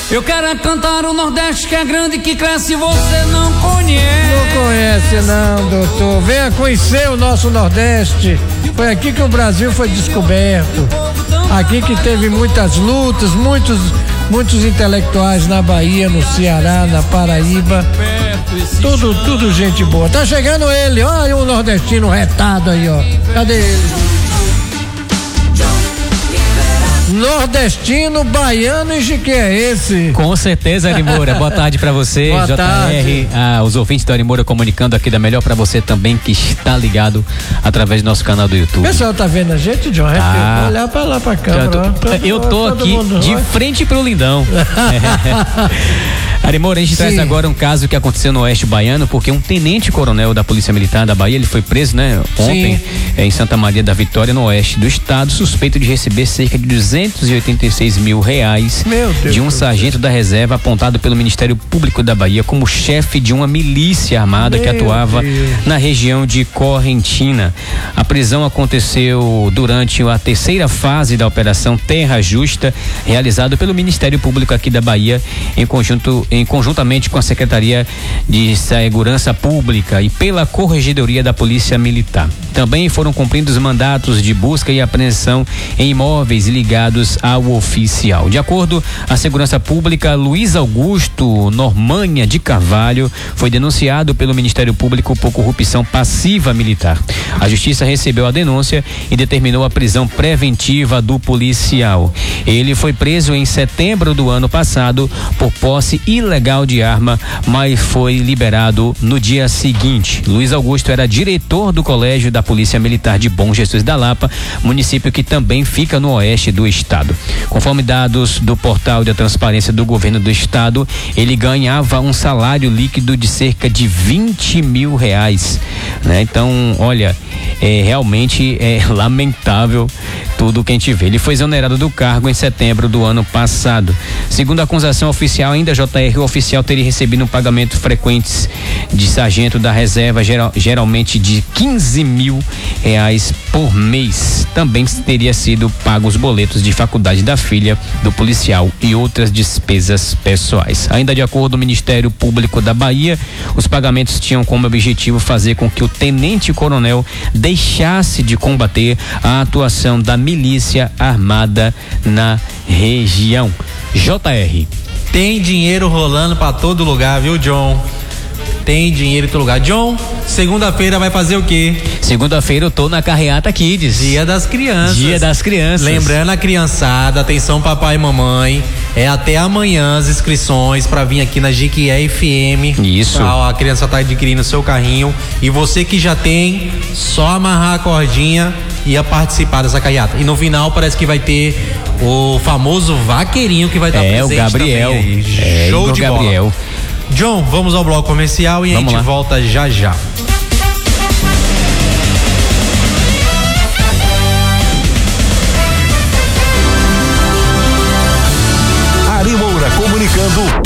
Eu quero cantar o Nordeste que é grande, que cresce e você não conhece. Não conhece não, doutor. Venha conhecer o nosso Nordeste. Foi aqui que o Brasil foi descoberto. Aqui que teve muitas lutas, muitos intelectuais na Bahia, no Ceará, na Paraíba. Tudo gente boa. Tá chegando ele, olha o nordestino retado aí, ó. Cadê ele? Nordestino, baiano e de que é esse? Com certeza, Ari Moura. Boa tarde pra você, Boa JR, tarde. Os ouvintes do Ari Moura comunicando aqui da melhor pra você também que está ligado através do nosso canal do YouTube. O pessoal tá vendo a gente, John? Tá. Olhar pra lá pra câmera. Eu tô aqui de frente pro Lindão. Ari Moura, a gente traz agora um caso que aconteceu no Oeste Baiano, porque um tenente-coronel da Polícia Militar da Bahia, ele foi preso, né, ontem, em Santa Maria da Vitória, no oeste do estado, suspeito de receber cerca de R$286 mil de um sargento da reserva apontado pelo Ministério Público da Bahia como chefe de uma milícia armada que atuava na região de Correntina. A prisão aconteceu durante a terceira fase da Operação Terra Justa, realizada pelo Ministério Público aqui da Bahia, conjuntamente com a Secretaria de Segurança Pública e pela Corregedoria da Polícia Militar. Também foram cumpridos mandatos de busca e apreensão em imóveis ligados ao oficial. De acordo à Segurança Pública, Luiz Augusto Normanha de Carvalho foi denunciado pelo Ministério Público por corrupção passiva militar. A Justiça recebeu a denúncia e determinou a prisão preventiva do policial. Ele foi preso em setembro do ano passado por posse ilegal de arma, mas foi liberado no dia seguinte. Luiz Augusto era diretor do Colégio da Polícia Militar de Bom Jesus da Lapa, município que também fica no oeste do estado. Conforme dados do portal da transparência do governo do estado, ele ganhava um salário líquido de cerca de R$20 mil, né? Então, olha, realmente é lamentável tudo que a gente vê. Ele foi exonerado do cargo em setembro do ano passado. Segundo a acusação oficial, ainda JR, o oficial teria recebido um pagamento frequente de sargento da reserva, geralmente de R$15 mil por mês. Também teria sido pago os boletos de faculdade da filha do policial e outras despesas pessoais. Ainda de acordo com o Ministério Público da Bahia, os pagamentos tinham como objetivo fazer com que o tenente-coronel deixasse de combater a atuação da milícia armada na região. JR. Tem dinheiro rolando pra todo lugar, viu, John? Tem dinheiro em todo lugar. John, segunda-feira vai fazer o quê? Segunda-feira eu tô na Carreata Kids. Dia das Crianças. Dia das Crianças. Lembrando a criançada, atenção papai e mamãe, é até amanhã as inscrições pra vir aqui na Jequié FM. Isso. A criança tá adquirindo seu carrinho e você que já tem, só amarrar a cordinha e a participar dessa carreata. E no final parece que vai ter o famoso vaqueirinho que vai estar presente o Gabriel. Também aí. Show de Gabriel. bola. John, vamos ao bloco comercial e a gente volta já já. Ari Moura comunicando